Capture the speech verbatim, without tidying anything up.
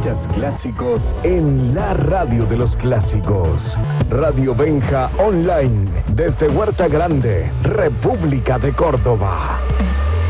Escuchas clásicos en la radio de los clásicos. Radio Benja Online, desde Huerta Grande, República de Córdoba.